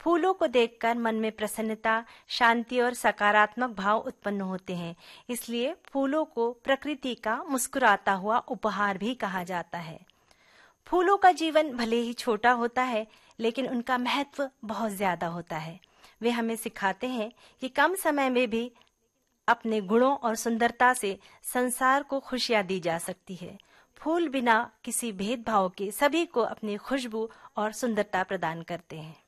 फूलों को देखकर मन में प्रसन्नता, शांति और सकारात्मक भाव उत्पन्न होते हैं। इसलिए फूलों को प्रकृति का मुस्कुराता हुआ उपहार भी कहा जाता है। फूलों का जीवन भले ही छोटा होता है, लेकिन उनका महत्व बहुत ज्यादा होता है। वे हमें सिखाते हैं कि कम समय में भी अपने गुणों और सुंदरता से संसार को खुशियां दी जा सकती है। फूल बिना किसी भेदभाव के सभी को अपनी खुशबू और सुंदरता प्रदान करते हैं।